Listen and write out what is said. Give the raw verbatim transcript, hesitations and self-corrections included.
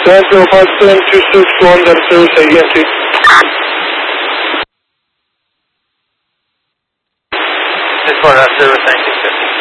seven zero five seven two six one zero service at E S C. This for that service, thank you, sir.